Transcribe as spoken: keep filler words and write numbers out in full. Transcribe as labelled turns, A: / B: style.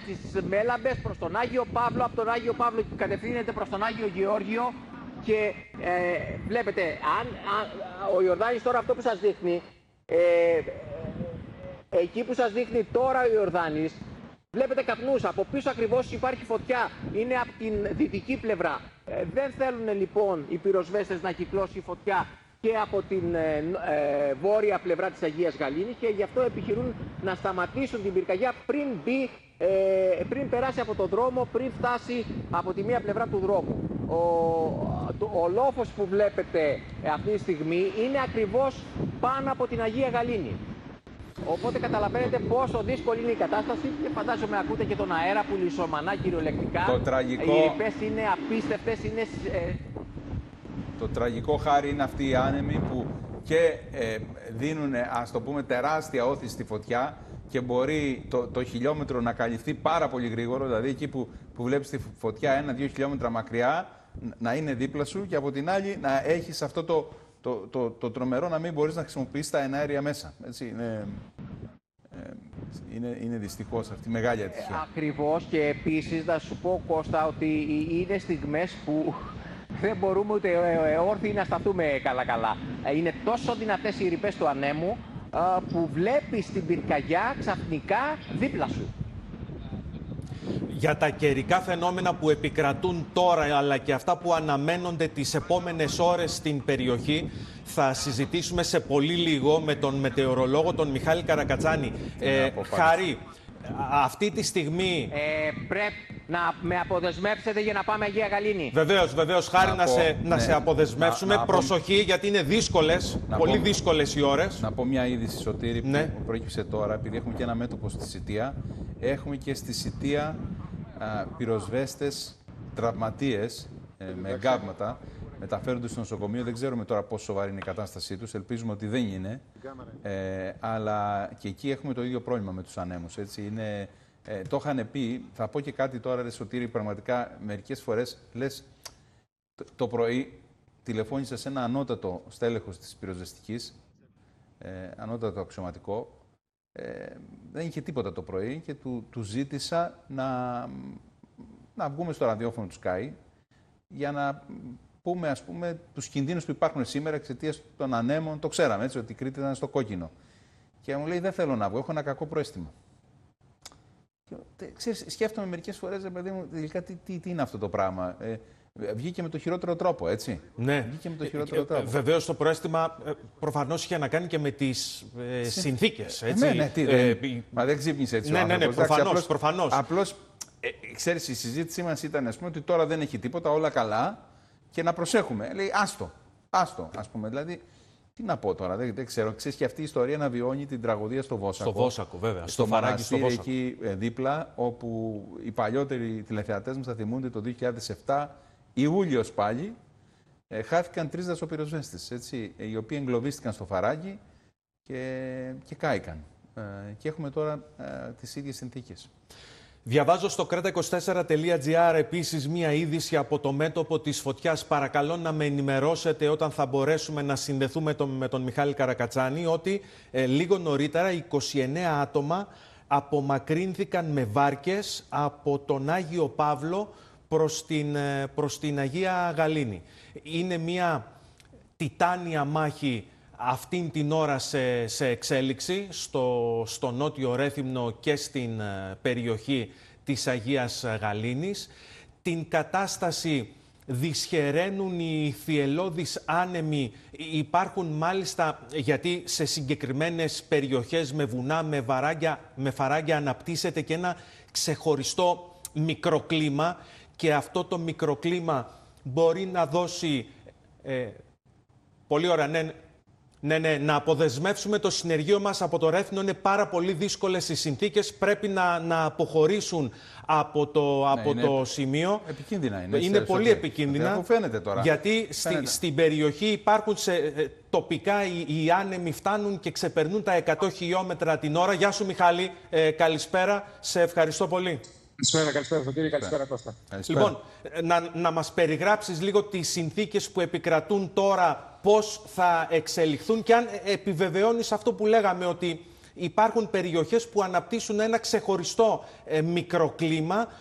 A: στις Μέλαμπες προς τον Άγιο Παύλο, από τον Άγιο Παύλο κατευθύνεται προς τον Άγιο Γεώργιο και ε, βλέπετε, αν, αν, ο Ιορδάνης τώρα αυτό που σας δείχνει, ε, εκεί που σας δείχνει τώρα ο Ιορδάνης, βλέπετε καπνούς, από πίσω ακριβώς υπάρχει φωτιά, είναι από την δυτική πλευρά. Ε, δεν θέλουν λοιπόν οι πυροσβέστες να κυκλώσει φωτιά και από την ε, ε, βόρεια πλευρά της Αγίας Γαλήνης και γι' αυτό επιχειρούν να σταματήσουν την πυρκαγιά πριν μπει, ε, πριν περάσει από τον δρόμο, πριν φτάσει από τη μία πλευρά του δρόμου. Ο, ο λόφος που βλέπετε αυτή τη στιγμή είναι ακριβώς πάνω από την Αγία Γαλήνη. Οπότε καταλαβαίνετε πόσο δύσκολη είναι η κατάσταση και φαντάζομαι ακούτε και τον αέρα που λυσομανά κυριολεκτικά.
B: Το τραγικό...
A: Οι ρηπές είναι απίστευτες, είναι... Ε...
B: Το τραγικό, Χάρη, είναι αυτοί οι άνεμοι που και ε, δίνουν, ας το πούμε, τεράστια όθηση στη φωτιά και μπορεί το, το χιλιόμετρο να καλυφθεί πάρα πολύ γρήγορα, δηλαδή εκεί που, που βλέπεις τη φωτιά ένα-δύο χιλιόμετρα μακριά να είναι δίπλα σου και από την άλλη να έχεις αυτό το, το, το, το, το τρομερό να μην μπορείς να χρησιμοποιήσεις τα εναέρια μέσα. Έτσι, είναι, ε, είναι, είναι δυστυχώς αυτή η μεγάλη ατυχία.
A: Ακριβώς, και επίσης να σου πω, Κώστα, ότι είναι στιγμές που δεν μπορούμε ούτε όρθιοι να σταθούμε καλά-καλά. Είναι τόσο δυνατές οι ρηπές του ανέμου που βλέπεις την πυρκαγιά ξαφνικά δίπλα σου.
C: Για τα καιρικά φαινόμενα που επικρατούν τώρα, αλλά και αυτά που αναμένονται τις επόμενες ώρες στην περιοχή, θα συζητήσουμε σε πολύ λίγο με τον μετεωρολόγο, τον Μιχάλη Καρακατσάνη. Ε, Χάρη, αυτή τη στιγμή...
A: Ε, πρέπει να με αποδεσμεύσετε για να πάμε Αγία Γαλήνη.
C: Βεβαίως, βεβαίως, Χάρη, να, να, σε, ναι, να σε αποδεσμεύσουμε. Να, να Προσοχή, πω... γιατί είναι δύσκολες, να πολύ πω... δύσκολες οι ώρες.
B: Να πω μια είδηση, Σωτήρη, που
C: ναι.
B: προέκυψε τώρα, επειδή έχουμε και ένα μέτωπο στη Σιτία. Έχουμε και στη Σιτία α, πυροσβέστες, τραυματίες, ε, με εγκάβματα. Μεταφέρονται στο νοσοκομείο. Δεν ξέρουμε τώρα πόσο σοβαρή είναι η κατάστασή τους. Ελπίζουμε ότι δεν είναι. Ε, αλλά και εκεί έχουμε το ίδιο πρόβλημα με τους ανέμους. Έτσι. Είναι, ε, το είχαν πει. Θα πω και κάτι τώρα, ρε Σωτήρη, πραγματικά μερικές φορές λες το, το πρωί τηλεφώνησα σε ένα ανώτατο στέλεχος της πυροσβεστικής, ε, ανώτατο αξιωματικό. Ε, δεν είχε τίποτα το πρωί και του, του ζήτησα να, να βγούμε στο ραδιόφωνο του Sky για να πούμε, ας πούμε, τους κινδύνους που υπάρχουν σήμερα εξαιτίας των ανέμων. Το ξέραμε, έτσι, ότι η Κρήτη ήταν στο κόκκινο. Και μου λέει, δεν θέλω να βγω, έχω ένα κακό προαίσθημα. Και, ξέρεις, σκέφτομαι μερικές φορές, παιδί μου, τελικά τι, τι, τι είναι αυτό το πράγμα. Ε, βγήκε με το χειρότερο τρόπο, έτσι.
C: Ναι.
B: Βγήκε με το χειρότερο τρόπο.
C: Ε, Βεβαίως το προαίσθημα ε, προφανώς είχε να κάνει και με τις ε, συνθήκες, έτσι.
B: Ναι, ναι, τι,
C: ε,
B: δεν, μα δεν ξύπνησε έτσι
C: ναι,
B: ο άνθρωπος.
C: Ναι, ναι, προφανώς.
B: Απλώς,
C: προφανώς.
B: απλώς ε, ξέρεις, η συζήτησή μας ήταν, ας πούμε, ότι τώρα δεν έχει τίποτα, όλα καλά. Και να προσέχουμε. Λέει, άστο, άστο, ας πούμε. Δηλαδή, τι να πω τώρα, δεν, δεν ξέρω. Ξέρεις και αυτή η ιστορία να βιώνει την τραγωδία στο Βόσακο.
C: Στο Βόσακο, βέβαια.
B: Στο,
C: στο Φαράγγι, στο Βόσακο.
B: Εκεί δίπλα, όπου οι παλιότεροι τηλεθεατές μας θα θυμούνται το δύο χιλιάδες επτά, Ιούλιος πάλι, ε, χάθηκαν τρεις δασοπυροσβέστες, έτσι, οι οποίοι εγκλωβίστηκαν στο Φαράγγι και, και κάηκαν. Ε, και έχουμε τώρα ε, τις ίδιες συνθήκες.
C: Διαβάζω στο κρέτα είκοσι τέσσερα τελεία τζι άρ επίσης μία είδηση από το μέτωπο της φωτιάς. Παρακαλώ να με ενημερώσετε όταν θα μπορέσουμε να συνδεθούμε τον, με τον Μιχάλη Καρακατσάνη, ότι ε, λίγο νωρίτερα είκοσι εννέα άτομα απομακρύνθηκαν με βάρκες από τον Άγιο Παύλο προς την, ε, προς την Αγία Γαλήνη. Είναι μία τιτάνια μάχη αυτήν την ώρα σε, σε εξέλιξη στο, στο νότιο Ρέθυμνο και στην ε, περιοχή της Αγίας Γαλήνης. Την κατάσταση δυσχεραίνουν οι θυελλώδεις άνεμοι. Υπάρχουν μάλιστα, γιατί σε συγκεκριμένες περιοχές με βουνά, με, βαράγια, με φαράγγια αναπτύσσεται και ένα ξεχωριστό μικροκλίμα και αυτό το μικροκλίμα μπορεί να δώσει... Ε, πολύ ωραία, ναι, Ναι, ναι, να αποδεσμεύσουμε το συνεργείο μας από το Ρέθυμνο. Είναι πάρα πολύ δύσκολες οι συνθήκες. Πρέπει να, να αποχωρήσουν από το, ναι, από το σημείο.
B: Επικίνδυνα είναι.
C: Είναι πολύ επικίνδυνα.
B: Αφού φαίνεται τώρα.
C: Γιατί στη, στην περιοχή υπάρχουν σε, ε, τοπικά οι, οι άνεμοι φτάνουν και ξεπερνούν τα εκατό χιλιόμετρα την ώρα. Γεια σου Μιχάλη, ε, καλησπέρα. Σε ευχαριστώ πολύ.
D: Καλησπέρα, καλησπέρα Σωτήρη, καλησπέρα Κώστα.
C: Λοιπόν, να, να μας περιγράψεις λίγο τις συνθήκες που επικρατούν τώρα, πώς θα εξελιχθούν και αν επιβεβαιώνεις αυτό που λέγαμε, ότι υπάρχουν περιοχές που αναπτύσσουν ένα ξεχωριστό ε, μικροκλίμα,